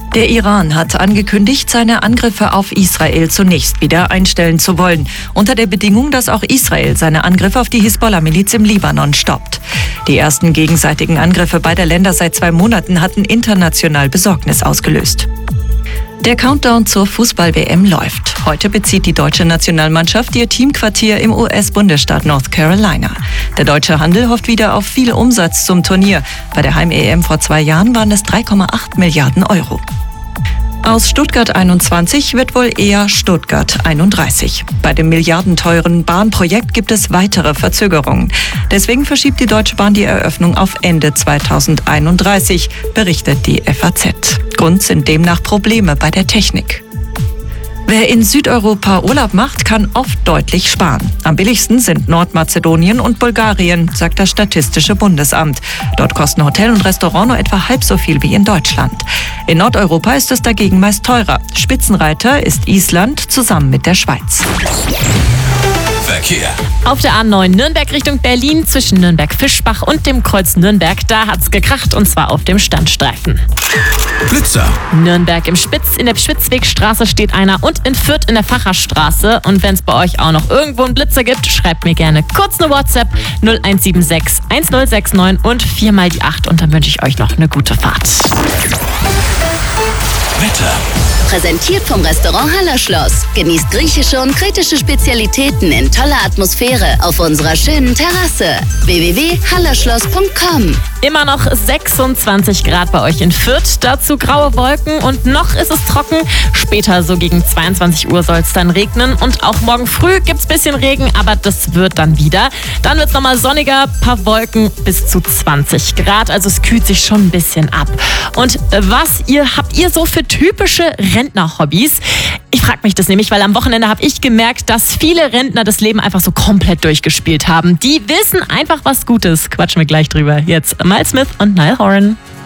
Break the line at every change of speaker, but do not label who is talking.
Der Iran hat angekündigt, seine Angriffe auf Israel zunächst wieder einstellen zu wollen, unter der Bedingung, dass auch Israel seine Angriffe auf die Hisbollah-Miliz im Libanon stoppt. Die ersten gegenseitigen Angriffe beider Länder seit 2 Monaten hatten international Besorgnis ausgelöst. Der Countdown zur Fußball-WM läuft. Heute bezieht die deutsche Nationalmannschaft ihr Teamquartier im US-Bundesstaat North Carolina. Der deutsche Handel hofft wieder auf viel Umsatz zum Turnier. Bei der Heim-EM vor 2 Jahren waren es 3,8 Milliarden Euro. Aus Stuttgart 21 wird wohl eher Stuttgart 31. Bei dem milliardenteuren Bahnprojekt gibt es weitere Verzögerungen. Deswegen verschiebt die Deutsche Bahn die Eröffnung auf Ende 2031, berichtet die FAZ. Grund sind demnach Probleme bei der Technik. Wer in Südeuropa Urlaub macht, kann oft deutlich sparen. Am billigsten sind Nordmazedonien und Bulgarien, sagt das Statistische Bundesamt. Dort kosten Hotel und Restaurant nur etwa halb so viel wie in Deutschland. In Nordeuropa ist es dagegen meist teurer. Spitzenreiter ist Island zusammen mit der Schweiz.
Verkehr.
Auf der A9 Nürnberg Richtung Berlin zwischen Nürnberg-Fischbach und dem Kreuz Nürnberg, da hat's gekracht und zwar auf dem Standstreifen.
Blitzer.
Nürnberg in der Spitzwegstraße steht einer und in Fürth in der Facherstraße. Und wenn es bei euch auch noch irgendwo einen Blitzer gibt, schreibt mir gerne kurz eine WhatsApp 0176 1069 und 4 mal die 8 und dann wünsche ich euch noch eine gute Fahrt.
Wetter.
Präsentiert vom Restaurant Hallerschloss. Genießt griechische und kretische Spezialitäten in toller Atmosphäre auf unserer schönen Terrasse. www.hallerschloss.com.
Immer noch 26 Grad bei euch in Fürth, dazu graue Wolken und noch ist es trocken. Später so gegen 22 Uhr soll es dann regnen und auch morgen früh gibt's bisschen Regen, aber das wird dann wieder. Dann wird's nochmal sonniger, paar Wolken bis zu 20 Grad, also es kühlt sich schon ein bisschen ab. Und was habt ihr so für typische Rentner-Hobbys? Ich frage mich das nämlich, weil am Wochenende habe ich gemerkt, dass viele Rentner das Leben einfach so komplett durchgespielt haben. Die wissen einfach was Gutes. Quatschen wir gleich drüber. Jetzt Miles Smith und Niall Horan.